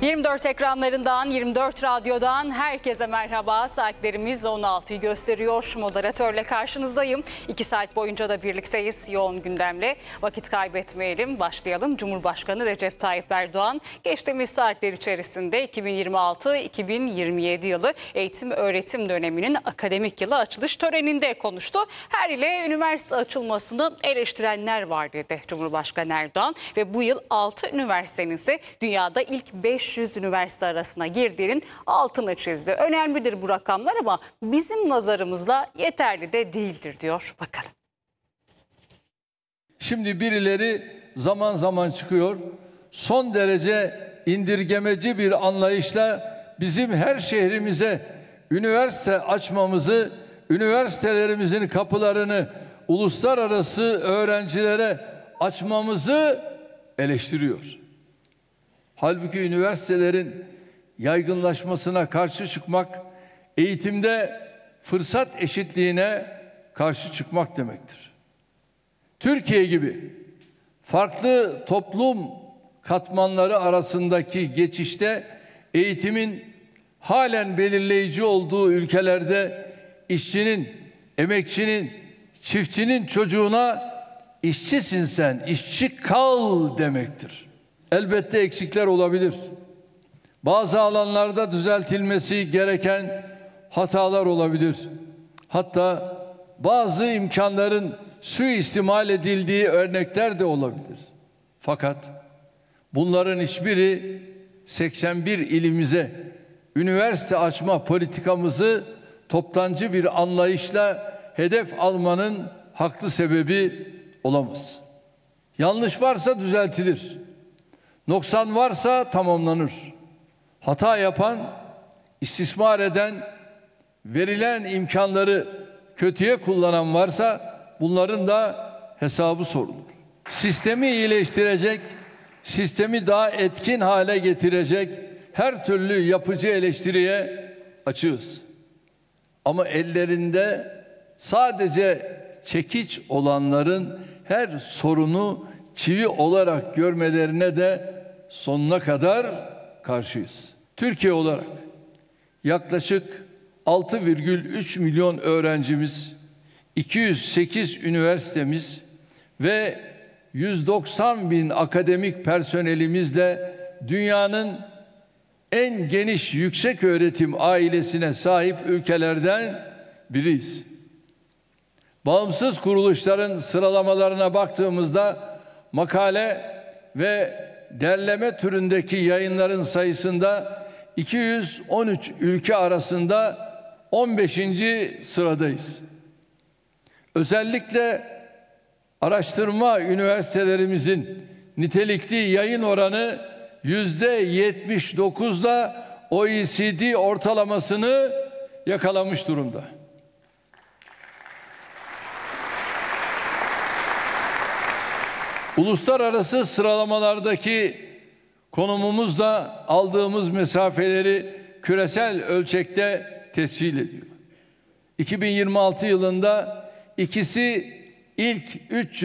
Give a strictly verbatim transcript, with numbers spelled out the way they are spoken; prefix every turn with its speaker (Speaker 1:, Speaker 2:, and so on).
Speaker 1: yirmi dört ekranlarından, yirmi dört radyodan herkese merhaba. Saatlerimiz on altıyı gösteriyor. Moderatörle karşınızdayım. iki saat boyunca da birlikteyiz yoğun gündemle. Vakit kaybetmeyelim, başlayalım. Cumhurbaşkanı Recep Tayyip Erdoğan geçtiğimiz saatler içerisinde iki bin yirmi altı iki bin yirmi yedi yılı eğitim öğretim döneminin akademik yılı açılış töreninde konuştu. Her ile üniversite açılmasını eleştirenler var dedi Cumhurbaşkanı Erdoğan ve bu yıl altı üniversitenin ise dünyada ilk beş yüz üniversite arasına girdiğinin altını çizdi. Önemlidir bu rakamlar ama bizim nazarımızla yeterli de değildir diyor. Bakalım.
Speaker 2: Şimdi birileri zaman zaman çıkıyor, son derece indirgemeci bir anlayışla bizim her şehrimize üniversite açmamızı, üniversitelerimizin kapılarını uluslararası öğrencilere açmamızı eleştiriyor. Halbuki üniversitelerin yaygınlaşmasına karşı çıkmak, eğitimde fırsat eşitliğine karşı çıkmak demektir. Türkiye gibi farklı toplum katmanları arasındaki geçişte eğitimin halen belirleyici olduğu ülkelerde işçinin, emekçinin, çiftçinin çocuğuna işçisin sen, işçi kal demektir. Elbette eksikler olabilir. Bazı alanlarda düzeltilmesi gereken hatalar olabilir. Hatta bazı imkanların suistimal edildiği örnekler de olabilir. Fakat bunların hiçbiri seksen bir ilimize üniversite açma politikamızı toptancı bir anlayışla hedef almanın haklı sebebi olamaz. Yanlış varsa düzeltilir. Noksan varsa tamamlanır. Hata yapan, istismar eden, verilen imkanları kötüye kullanan varsa bunların da hesabı sorulur. Sistemi iyileştirecek, sistemi daha etkin hale getirecek her türlü yapıcı eleştiriye açığız. Ama ellerinde sadece çekiç olanların her sorunu çivi olarak görmelerine de sonuna kadar karşıyız. Türkiye olarak yaklaşık altı virgül üç milyon öğrencimiz, iki yüz sekiz üniversitemiz ve yüz doksan bin akademik personelimizle dünyanın en geniş yükseköğretim ailesine sahip ülkelerden biriyiz. Bağımsız kuruluşların sıralamalarına baktığımızda makale ve derleme türündeki yayınların sayısında iki yüz on üç ülke arasında on beşinci sıradayız. Özellikle araştırma üniversitelerimizin nitelikli yayın oranı yüzde yetmiş dokuzla O E C D ortalamasını yakalamış durumda. Uluslararası sıralamalardaki konumumuz da aldığımız mesafeleri küresel ölçekte tescil ediyor. iki bin yirmi altı yılında ikisi ilk üç yüz